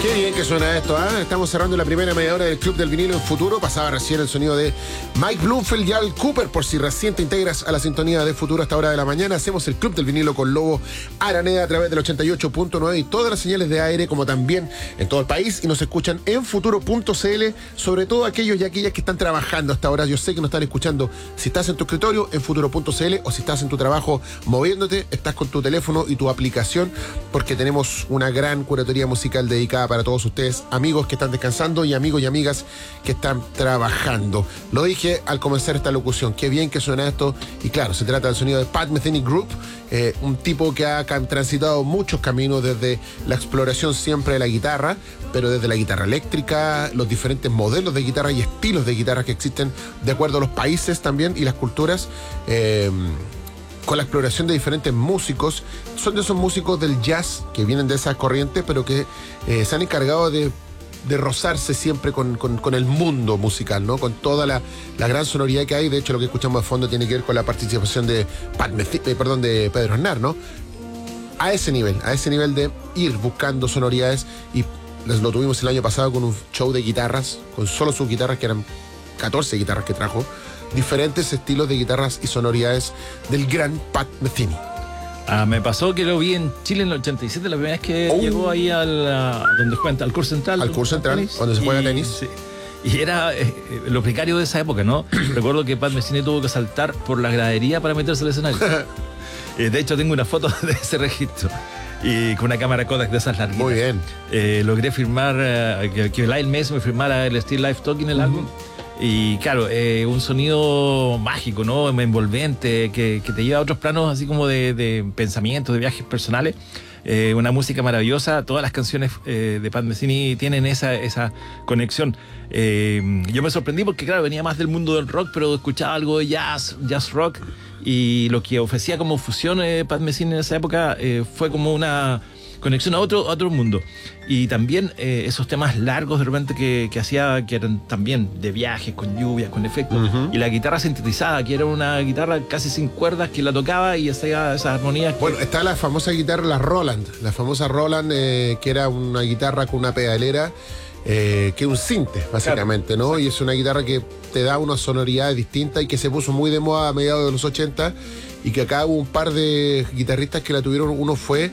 Qué bien que suena esto, ¿eh? Estamos cerrando la primera media hora del Club del Vinilo en Futuro. Pasaba recién el sonido de Mike Bloomfield y Al Cooper. Por si recién te integras a la sintonía de Futuro a esta hora de la mañana, hacemos el Club del Vinilo con Lobo Araneda a través del 88.9 y todas las señales de aire, como también en todo el país. Y nos escuchan en futuro.cl, sobre todo aquellos y aquellas que están trabajando hasta ahora. Yo sé que nos están escuchando si estás en tu escritorio, en futuro.cl, o si estás en tu trabajo moviéndote, estás con tu teléfono y tu aplicación, porque tenemos una gran curatoría musical dedicada para todos ustedes, amigos que están descansando y amigos y amigas que están trabajando. Lo dije al comenzar esta locución, qué bien que suena esto. Y claro, se trata del sonido de Pat Metheny Group, un tipo que ha transitado muchos caminos, desde la exploración siempre de la guitarra, pero desde la guitarra eléctrica, los diferentes modelos de guitarra y estilos de guitarra que existen de acuerdo a los países también y las culturas, con la exploración de diferentes músicos. Son de esos músicos del jazz que vienen de esa corriente, pero que se han encargado de rozarse siempre con el mundo musical, ¿no? Con toda la gran sonoridad que hay. De hecho, lo que escuchamos de fondo tiene que ver con la participación de de Pedro Aznar, ¿no? A ese nivel de ir buscando sonoridades, y lo tuvimos el año pasado con un show de guitarras, con solo sus guitarras, que eran 14 guitarras que trajo, diferentes estilos de guitarras y sonoridades del gran Pat Metheny. Me pasó que lo vi en Chile en el 87, la primera vez que llegó ahí donde juega, al Curso Central. Al Curso Central, tenis, cuando se juega tenis. Sí. Y era lo precario de esa época, ¿no? Recuerdo que Pat Metheny tuvo que saltar por la gradería para meterse al escenario. De hecho, tengo una foto de ese registro. Y con una cámara Kodak de esas larguitas. Muy bien. Logré firmar, que Lyle Mason me firmara el Still Life Talking, el álbum. Y claro, un sonido mágico, ¿no? Envolvente, que te lleva a otros planos así como de pensamientos, de viajes personales. Una música maravillosa. Todas las canciones de Pat Metheny tienen esa conexión. Yo me sorprendí porque, claro, venía más del mundo del rock, pero escuchaba algo de jazz rock. Y lo que ofrecía como fusión Pat Metheny en esa época fue como una conexión a otro mundo. Y también esos temas largos de repente que hacía, que eran también de viajes, con lluvias, con efectos. Y la guitarra sintetizada, que era una guitarra casi sin cuerdas, que la tocaba y hacía esas armonías. Bueno, está la famosa guitarra, la famosa Roland, que era una guitarra con una pedalera, que es un sinte, básicamente, ¿no? Exacto. Y es una guitarra que te da unas sonoridades distintas y que se puso muy de moda a mediados de los 80, y que acá hubo un par de guitarristas que la tuvieron. Uno fue...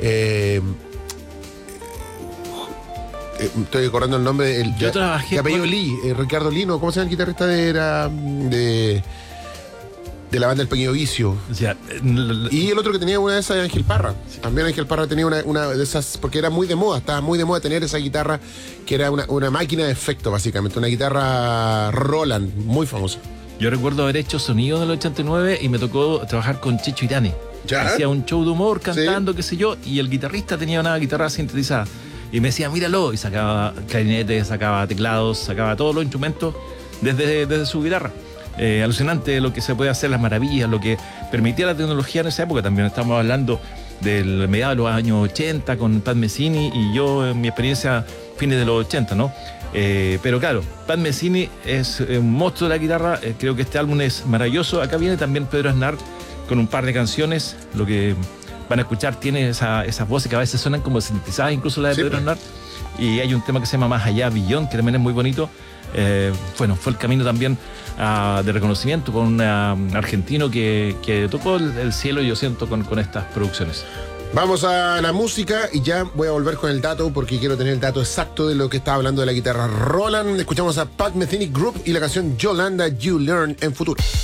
estoy recordando el nombre. Yo trabajé. De apellido Lee, Ricardo Lee, ¿no? ¿Cómo se llama el guitarrista de la banda El Pequeño Vicio? O sea, y el otro que tenía una de esas, Ángel Parra. También Ángel Parra tenía una de esas, porque era muy de moda, estaba muy de moda tener esa guitarra, que era una máquina de efecto, básicamente, una guitarra Roland, muy famosa. Yo recuerdo haber hecho sonido en el 89 y me tocó trabajar con Chicho Irane. ¿Ya? Hacía un show de humor cantando, ¿sí? Qué sé yo, y el guitarrista tenía una guitarra sintetizada. Y me decía, míralo, y sacaba clarinetes, sacaba teclados, sacaba todos los instrumentos desde su guitarra. Alucinante lo que se puede hacer, las maravillas, lo que permitía la tecnología en esa época. También estamos hablando del mediados de los años 80 con Pat Metheny, y yo en mi experiencia fines de los 80, ¿no? Pero claro, Pat Metheny es un monstruo de la guitarra. Creo que este álbum es maravilloso. Acá viene también Pedro Aznar con un par de canciones. Lo que van a escuchar tiene esas voces que a veces suenan como sintetizadas, incluso la de Pedro Aznar. Y hay un tema que se llama Más Allá, Beyond, que también es muy bonito. Bueno, fue el camino también de reconocimiento con un argentino que tocó el cielo, yo siento, con estas producciones. Vamos a la música y ya voy a volver con el dato, porque quiero tener el dato exacto de lo que estaba hablando de la guitarra Roland. Escuchamos a Pat Metheny Group y la canción Yolanda You Learn en Futuro.